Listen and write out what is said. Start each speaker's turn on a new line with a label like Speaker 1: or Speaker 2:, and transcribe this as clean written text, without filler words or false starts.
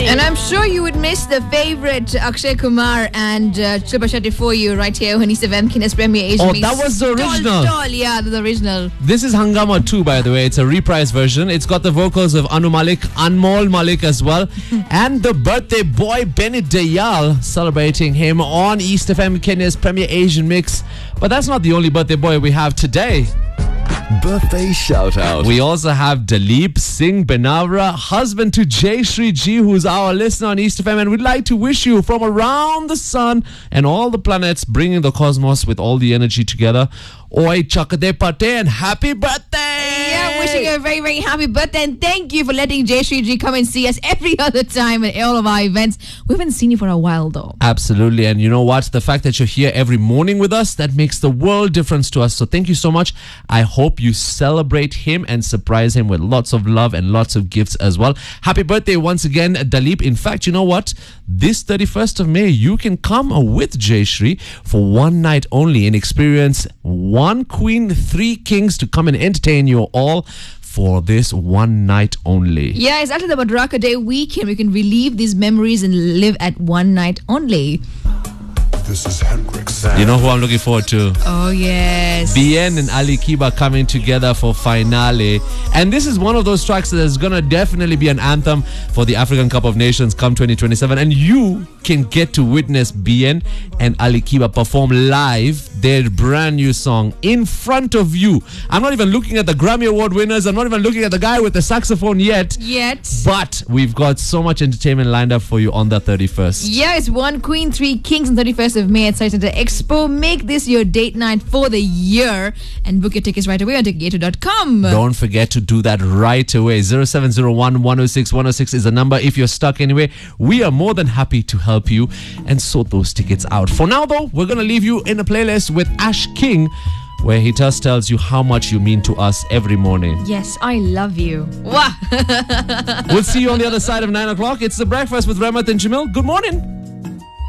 Speaker 1: And I'm sure you would miss the favorite Akshay Kumar and Shilpa Shetty for you right here when he's the Kines Premier Asian.
Speaker 2: Oh, that was the original.
Speaker 1: Yeah, the original.
Speaker 2: This is Hangama 2, by the way. It's a reprise version. It's got the vocals of Anu Malik, Anmol Malik as well, and the birthday boy Benny Dayal, celebrating him on East FM Kenya's Premier Asian Mix. But that's not the only birthday boy we have today.
Speaker 3: Birthday shout out.
Speaker 2: We also have Dalip Singh Benavra, husband to Jay Shri Ji, who's our listener on East FM, and we'd like to wish you from around the sun and all the planets, bringing the cosmos with all the energy together. Oi Chakade Pate, and happy birthday!
Speaker 1: Yeah, wishing you a very, very happy birthday, and thank you for letting Jay Shri Ji come and see us every other time at all of our events. We haven't seen you for a while though.
Speaker 2: Absolutely, and you know what? The fact that you're here every morning with us, that makes the world difference to us. So thank you so much. I hope you celebrate him and surprise him with lots of love and lots of gifts as well. Happy birthday once again, Dalip. In fact, you know what? This 31st of May, you can come with Jay Shri for one night only and experience one queen, three kings to come and entertain you all for this one night only.
Speaker 1: Yeah, it's after the Madaraka Day weekend. We can relive these memories and live at one night only.
Speaker 3: This is Hendrix.
Speaker 2: You know who I'm looking forward to?
Speaker 1: Oh, yes.
Speaker 2: Bien and Ali Kiba coming together for Finale. And this is one of those tracks that is going to definitely be an anthem for the African Cup of Nations come 2027. And you can get to witness Bien and Ali Kiba perform live their brand new song in front of you. I'm not even looking at the Grammy Award winners. I'm not even looking at the guy with the saxophone yet. But we've got so much entertainment lined up for you on the 31st.
Speaker 1: Yeah, it's one queen, three kings on 31st of May at Site Center Expo. Make this your date night for the year and book your tickets right away on ticketgator.com.
Speaker 2: Don't forget to do that right away. 0701 106 106 is the number. If you're stuck anyway, we are more than happy to help you and sort those tickets out. For now though, we're going to leave you in a playlist with Ash King, where he just tells you how much you mean to us every morning.
Speaker 1: Yes, I love you. Wow.
Speaker 2: We'll see you on the other side of 9 o'clock. It's The Breakfast with Ramat and Jamil. Good morning.